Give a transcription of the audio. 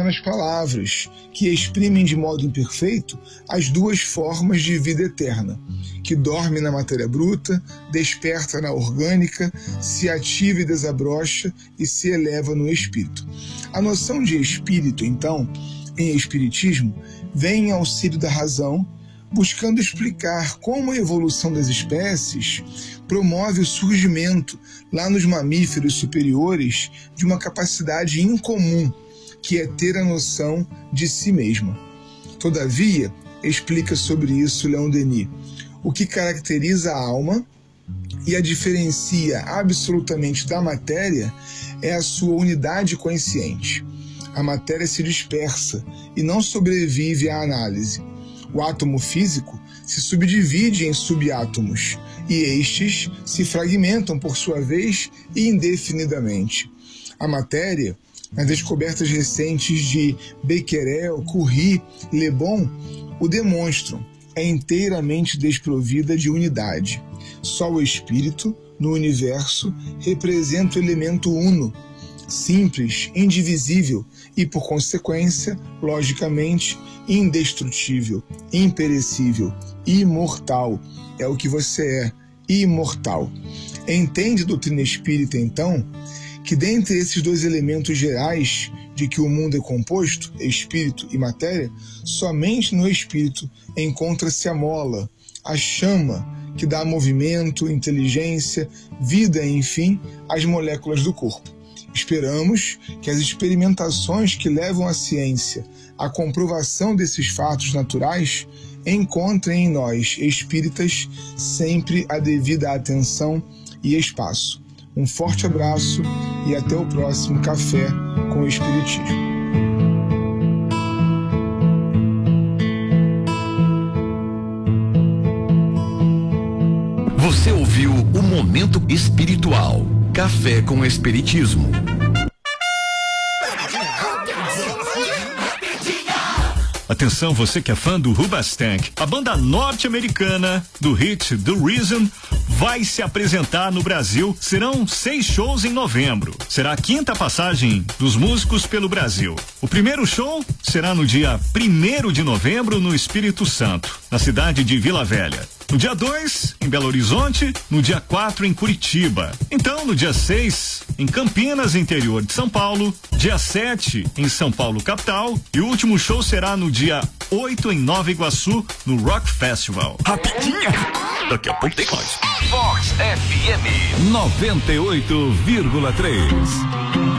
apenas palavras que exprimem de modo imperfeito as duas formas de vida eterna, que dorme na matéria bruta, desperta na orgânica, se ativa e desabrocha e se eleva no espírito. A noção de espírito, então, em espiritismo, vem em auxílio da razão, buscando explicar como a evolução das espécies promove o surgimento, lá nos mamíferos superiores, de uma capacidade incomum, que é ter a noção de si mesma. Todavia, explica sobre isso Leon Denis, o que caracteriza a alma e a diferencia absolutamente da matéria é a sua unidade consciente. A matéria se dispersa e não sobrevive à análise. O átomo físico se subdivide em subátomos e estes se fragmentam, por sua vez, indefinidamente. A matéria, nas descobertas recentes de Becquerel, Curie, Le Bon, o demonstram, é inteiramente desprovida de unidade. Só o espírito, no universo, representa o elemento uno, simples, indivisível e, por consequência, logicamente, indestrutível, imperecível, imortal. É o que você é, imortal. Entende a doutrina espírita, então, que dentre esses dois elementos gerais de que o mundo é composto, espírito e matéria, somente no espírito encontra-se a mola, a chama que dá movimento, inteligência, vida, enfim, às moléculas do corpo. Esperamos que as experimentações que levam a ciência à comprovação desses fatos naturais encontrem em nós, espíritas, sempre a devida atenção e espaço. Um forte abraço e até o próximo Café com o Espiritismo. Você ouviu o Momento Espiritual. Café com Espiritismo. Atenção, você que é fã do Hoobastank, a banda norte-americana do hit The Reason vai se apresentar no Brasil. Serão 6 shows em novembro. Será a 5ª passagem dos músicos pelo Brasil. O primeiro show será no dia 1º de novembro no Espírito Santo, na cidade de Vila Velha. No dia 2, em Belo Horizonte, no dia 4, em Curitiba. Então, no dia 6, em Campinas, interior de São Paulo, dia 7, em São Paulo, capital, e o último show será no dia 8, em Nova Iguaçu, no Rock Festival. Rapidinha! Daqui a pouco tem mais. Vox FM 98,3.